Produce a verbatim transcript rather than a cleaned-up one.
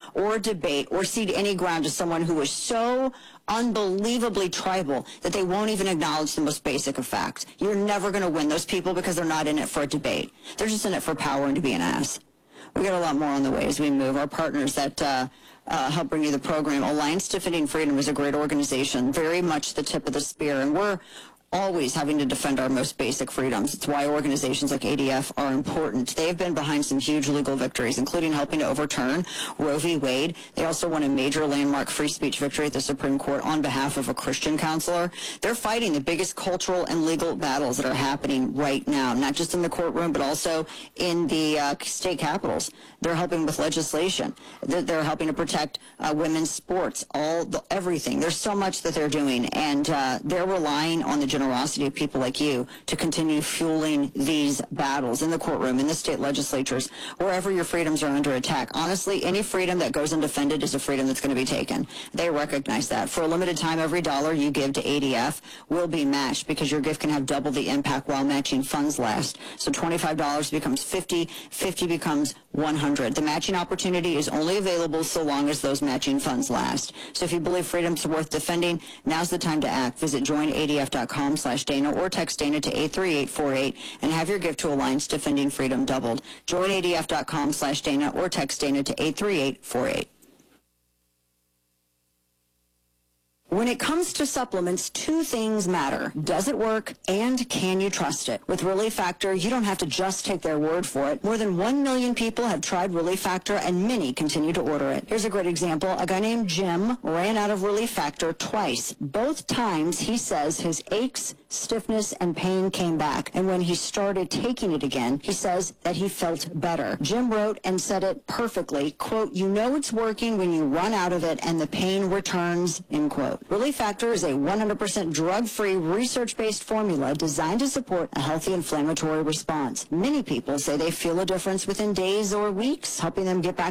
or debate or cede any ground to someone who is so unbelievably tribal that they won't even acknowledge the most basic of facts. You're never going to win those people because they're not in it for a debate. They're just in it for power and to be an ass. We got a lot more on the way as we move. Our partners that uh, uh, help bring you the program, Alliance Defending Freedom, is a great organization, very much the tip of the spear, and we're always having to defend our most basic freedoms. It's why organizations like A D F are important. They have been behind some huge legal victories, including helping to overturn Roe v. Wade. They also won a major landmark free speech victory at the Supreme Court on behalf of a Christian counselor. They're fighting the biggest cultural and legal battles that are happening right now, not just in the courtroom, but also in the uh, state capitals. They're helping with legislation. They're, they're helping to protect uh, women's sports, all the, everything. There's so much that they're doing, and uh, they're relying on the generosity of people like you to continue fueling these battles in the courtroom, in the state legislatures, wherever your freedoms are under attack. Honestly, any freedom that goes undefended is a freedom that's going to be taken. They recognize that. For a limited time, every dollar you give to A D F will be matched because your gift can have double the impact while matching funds last. So twenty-five dollars becomes fifty dollars, fifty dollars becomes one hundred dollars. The matching opportunity is only available so long as those matching funds last. So if you believe freedom's worth defending, now's the time to act. Visit join A D F dot com slash Dana or text Dana to eight three eight four eight and have your gift to Alliance Defending Freedom doubled. join A D F dot com slash Dana or text Dana to eight three eight four eight. When it comes to supplements, two things matter. Does it work, and can you trust it? With Relief Factor, you don't have to just take their word for it. More than one million people have tried Relief Factor, and many continue to order it. Here's a great example. A guy named Jim ran out of Relief Factor twice. Both times, he says his aches, stiffness, and pain came back. And when he started taking it again, he says that he felt better. Jim wrote and said it perfectly, quote, "You know it's working when you run out of it and the pain returns," end quote. Relief Factor is a one hundred percent drug-free, research-based formula designed to support a healthy inflammatory response. Many people say they feel a difference within days or weeks, helping them get back